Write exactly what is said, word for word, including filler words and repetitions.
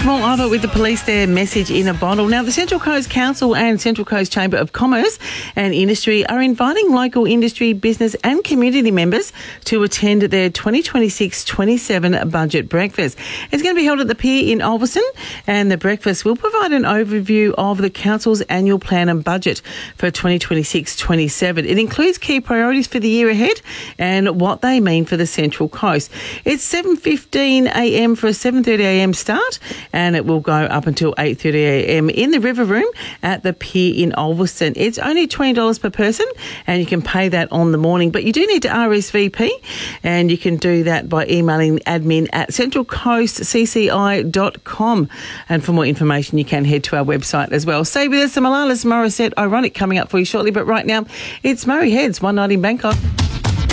Back more of it with the police there, message in a bottle. Now, the Central Coast Council and Central Coast Chamber of Commerce and Industry are inviting local industry, business and community members to attend their twenty twenty-six twenty-seven budget breakfast. It's going to be held at the Pier in Ulverstone, and the breakfast will provide an overview of the Council's annual plan and budget for twenty twenty-six twenty-seven. It includes key priorities for the year ahead and what they mean for the Central Coast. It's seven fifteen a m for a seven thirty a m start, and it will go up until eight thirty a m in the River Room at the Pier in Ulverstone. It's only twenty dollars per person, and you can pay that on the morning, but you do need to R S V P, and you can do that by emailing admin at central coast c c i dot com. And for more information, you can head to our website as well. Stay with us. The Malalas Morissette Ironic coming up for you shortly, but right now, it's Murray Heads, One Night in Bangkok.